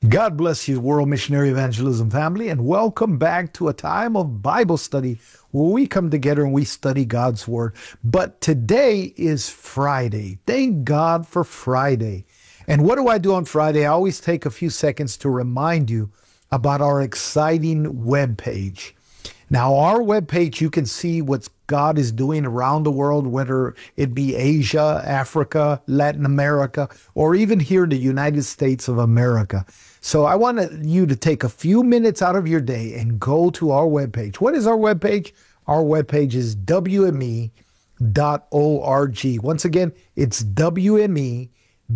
God bless you, World Missionary Evangelism family, and welcome back to a time of Bible study where we come together and we study God's Word. But today is Friday. Thank God for Friday. And what do I do on Friday? I always take a few seconds to remind you about our exciting webpage. Now, our webpage, you can see what God is doing around the world, whether it be Asia, Africa, Latin America, or even here in the United States of America. So I want you to take a few minutes out of your day and go to our webpage. What is our webpage? Our webpage is WME.org. Once again, it's WME.org.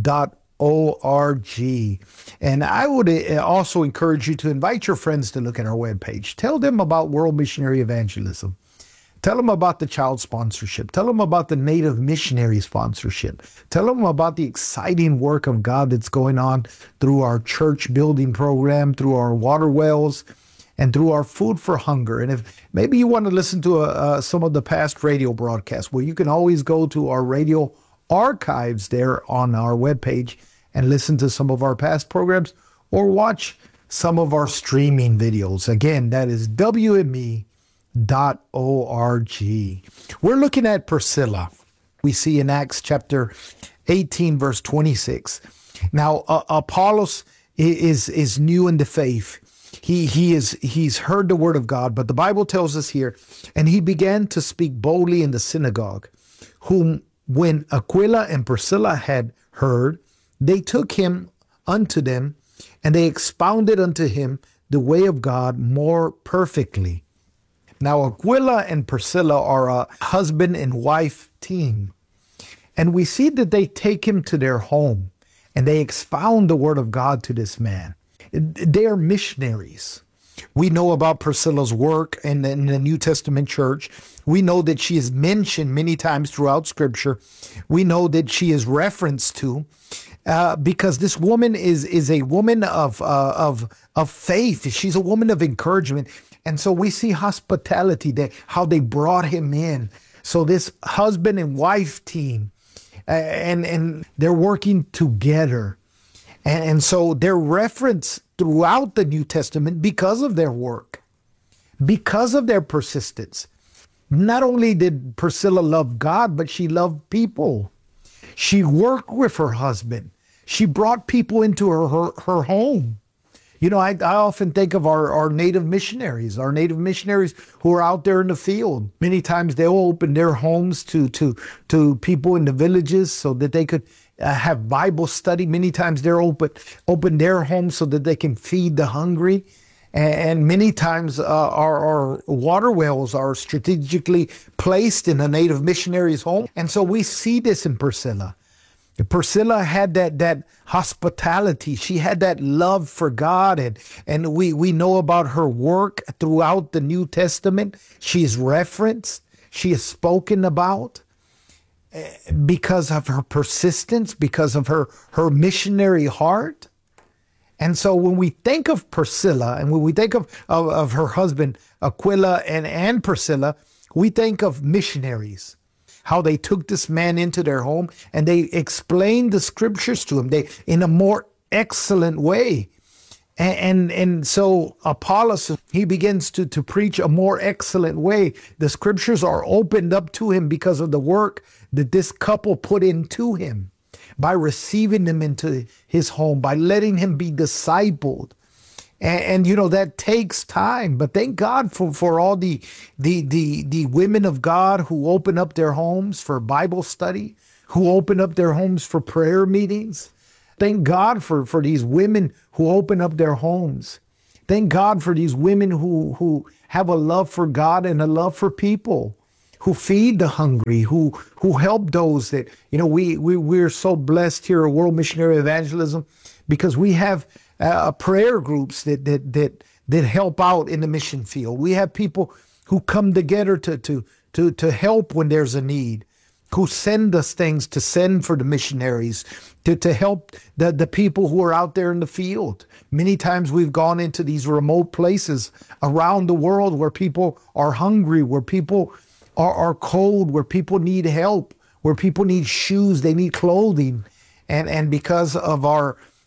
And I would also encourage you to invite your friends to look at our webpage. Tell them about World Missionary Evangelism. Tell them about the child sponsorship. Tell them about the Native Missionary sponsorship. Tell them about the exciting work of God that's going on through our church building program, through our water wells, and through our Food for Hunger. And if maybe you want to listen to some of the past radio broadcasts, well, you can always go to our radio archives there on our webpage and listen to some of our past programs or watch some of our streaming videos. Again, that is WME.org. We're looking at Priscilla. We see in Acts chapter 18, verse 26. Now, Apollos is new in the faith. He's heard the word of God, but the Bible tells us here, and he began to speak boldly in the synagogue, whom when Aquila and Priscilla had heard, they took him unto them, and they expounded unto him the way of God more perfectly. Now, Aquila and Priscilla are a husband and wife team. And we see that they take him to their home and they expound the word of God to this man. They are missionaries. We know about Priscilla's work in the New Testament church. We know that she is mentioned many times throughout Scripture. We know that she is referenced to because this woman is a woman of faith. She's a woman of encouragement. And so we see hospitality, how they brought him in. So this husband and wife team, and they're working together. And so they're referenced throughout the New Testament because of their work, because of their persistence. Not only did Priscilla love God, but she loved people. She worked with her husband. She brought people into her home. You know, I often think of our native missionaries who are out there in the field. Many times they'll open their homes to people in the villages so that they could have Bible study. Many times they're open their homes so that they can feed the hungry. And many times our water wells are strategically placed in a native missionary's home. And so we see this in Priscilla. Priscilla had that hospitality. She had that love for God. And we know about her work throughout the New Testament. She is referenced. She is spoken about because of her persistence, because of her missionary heart. And so when we think of Priscilla and when we think of her husband, Aquila and Priscilla, we think of missionaries. How they took this man into their home and they explained the scriptures to him in a more excellent way. And so Apollos, he begins to preach a more excellent way. The scriptures are opened up to him because of the work that this couple put into him by receiving him into his home, by letting him be discipled. And you know, that takes time, but thank God for all the women of God who open up their homes for Bible study, who open up their homes for prayer meetings. Thank God for these women who open up their homes. Thank God for these women who have a love for God and a love for people, who feed the hungry, who help those that, you know, we're so blessed here at World Missionary Evangelism because we have prayer groups that help out in the mission field. We have people who come together to help when there's a need, who send us things to send for the missionaries, to help the people who are out there in the field. Many times we've gone into these remote places around the world where people are hungry, where people are cold, where people need help, where people need shoes, they need clothing. And because of our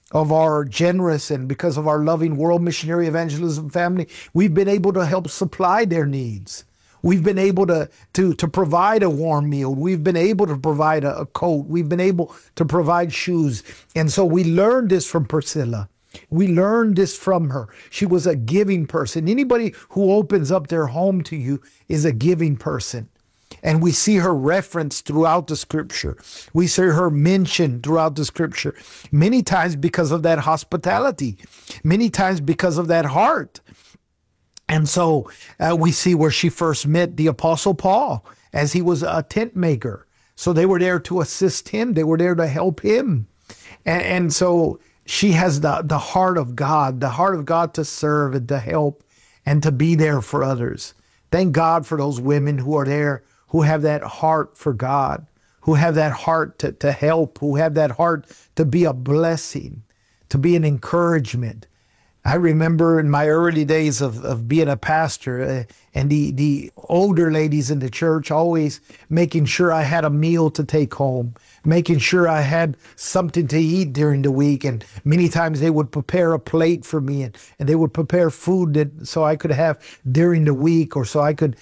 of our generous and because of our loving World Missionary Evangelism family, we've been able to help supply their needs. We've been able to provide a warm meal. We've been able to provide a coat. We've been able to provide shoes. And so we learned this from Priscilla. We learned this from her. She was a giving person. Anybody who opens up their home to you is a giving person. And we see her referenced throughout the scripture. We see her mentioned throughout the scripture, many times because of that hospitality, many times because of that heart. And so we see where she first met the Apostle Paul as he was a tent maker. So they were there to assist him. They were there to help him. And so she has the heart of God to serve and to help and to be there for others. Thank God for those women who are there, who have that heart for God, who have that heart to help, who have that heart to be a blessing, to be an encouragement. I remember in my early days of being a pastor and the older ladies in the church always making sure I had a meal to take home, making sure I had something to eat during the week. And many times they would prepare a plate for me and they would prepare food so I could have during the week or so I could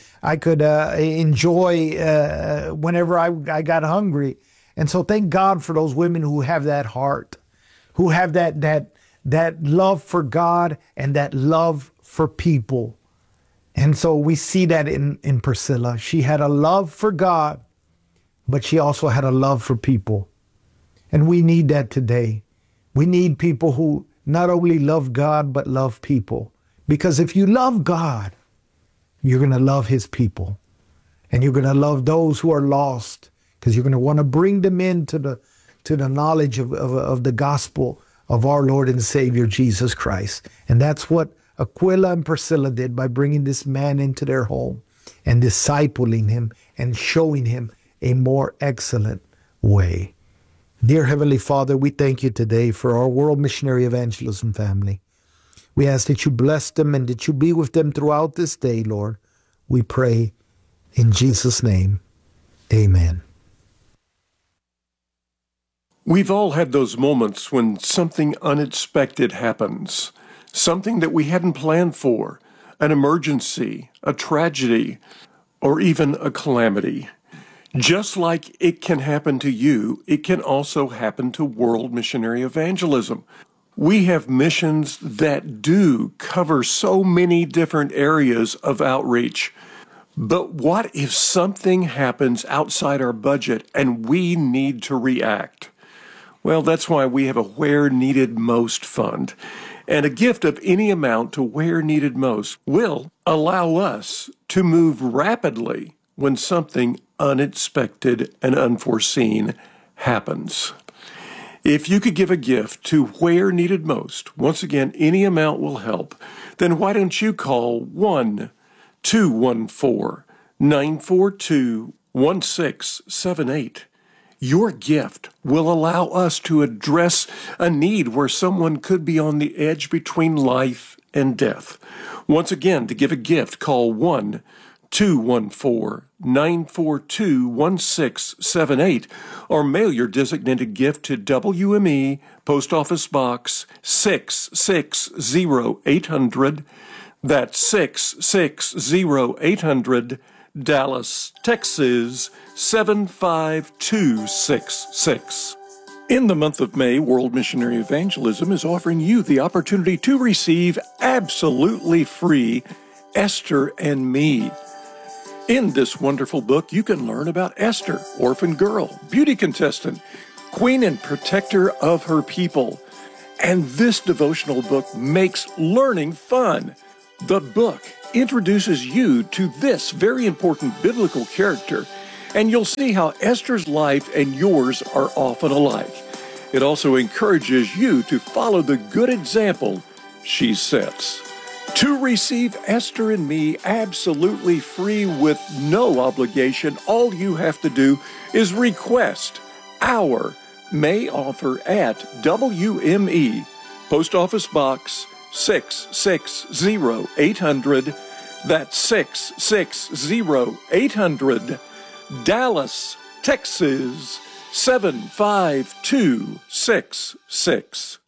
enjoy whenever I got hungry. And so thank God for those women who have that heart, who have that love for God and that love for people. And so we see that in Priscilla. She had a love for God, but she also had a love for people. And we need that today. We need people who not only love God, but love people. Because if you love God, you're going to love his people. And you're going to love those who are lost, because you're going to want to bring them into the knowledge of the gospel of our Lord and Savior, Jesus Christ. And that's what Aquila and Priscilla did by bringing this man into their home and discipling him and showing him a more excellent way. Dear Heavenly Father, we thank you today for our World Missionary Evangelism family. We ask that you bless them and that you be with them throughout this day, Lord. We pray in Jesus' name. Amen. We've all had those moments when something unexpected happens, something that we hadn't planned for, an emergency, a tragedy, or even a calamity. Just like it can happen to you, it can also happen to World Missionary Evangelism. We have missions that do cover so many different areas of outreach. But what if something happens outside our budget and we need to react? Well, that's why we have a Where Needed Most fund. And a gift of any amount to Where Needed Most will allow us to move rapidly when something unexpected and unforeseen happens. If you could give a gift to Where Needed Most, once again, any amount will help, then why don't you call 1-214-942-1678. Your gift will allow us to address a need where someone could be on the edge between life and death. Once again, to give a gift, call 1-214-942-1678 or mail your designated gift to WME, Post Office Box 660800. That's 660800, Dallas, Texas 75266. In the month of May, World Missionary Evangelism is offering you the opportunity to receive absolutely free Esther and Me. In this wonderful book, you can learn about Esther, orphan girl, beauty contestant, queen and protector of her people. And this devotional book makes learning fun. The book introduces you to this very important biblical character, and you'll see how Esther's life and yours are often alike. It also encourages you to follow the good example she sets. To receive Esther and Me absolutely free with no obligation, all you have to do is request our May offer at WME, Post Office Box 660800. That's 660800, Dallas, Texas 75266.